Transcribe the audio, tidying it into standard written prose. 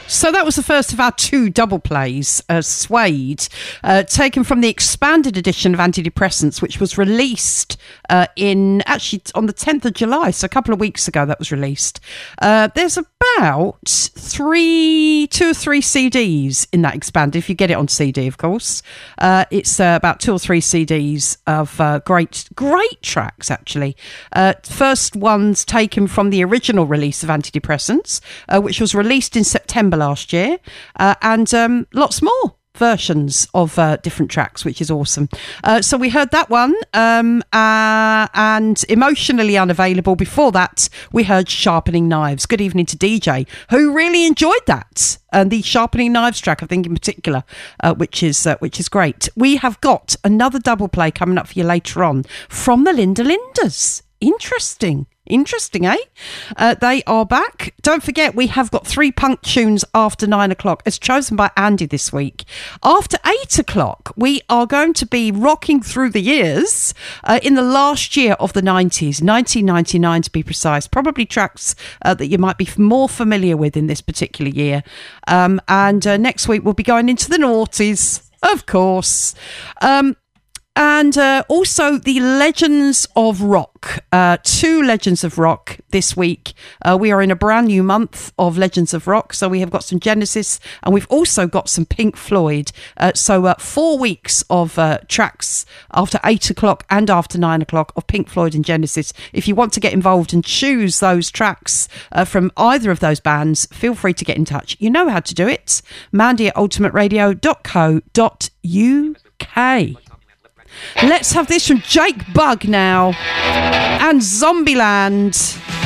So that was the first of our two double plays, Suede, taken from the expanded edition of Antidepressants, which was released on the 10th of July, so a couple of weeks ago that was released. There's about two or three CDs in that expanded, if you get it on CD, of course. It's about 2 or 3 CDs of great tracks, actually. First one's taken from the original release of Antidepressants, which was released in September last year, and lots more versions of different tracks, which is awesome. So we heard that one, and Emotionally Unavailable. Before that, we heard Sharpening Knives. Good evening to DJ, who really enjoyed that, and the Sharpening Knives track, I think, in particular, which is great. We have got another double play coming up for you later on from the Linda Linders. Interesting, eh? They are back. Don't forget, we have got 3 punk tunes after 9 o'clock, as chosen by Andy this week. After 8 o'clock, we are going to be rocking through the years in the last year of the 90s, 1999 to be precise. Probably tracks that you might be more familiar with in this particular year. And next week, we'll be going into the noughties, of course. And also the Legends of Rock, 2 Legends of Rock this week. We are in a brand new month of Legends of Rock, so we have got some Genesis and we've also got some Pink Floyd. So 4 weeks of tracks after 8 o'clock and after 9 o'clock of Pink Floyd and Genesis. If you want to get involved and choose those tracks from either of those bands, feel free to get in touch. You know how to do it. Mandy@ultimateradio.co.uk. Let's have this from Jake Bugg now and Zombieland.